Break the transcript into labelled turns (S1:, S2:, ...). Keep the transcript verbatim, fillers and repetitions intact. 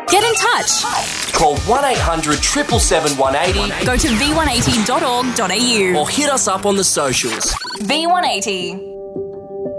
S1: Get in touch.
S2: Call one eight hundred seven seven seven one eight zero
S1: Go to v one eighty dot org dot a u
S2: or hit us up on the socials.
S1: V one eighty.